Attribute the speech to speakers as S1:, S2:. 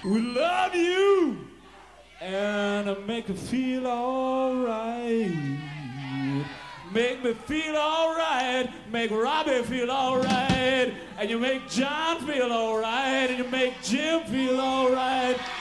S1: We love you and make me feel alright. Make me feel alright, make Robbie feel alright, and you make John feel alright, and you make Jim feel alright.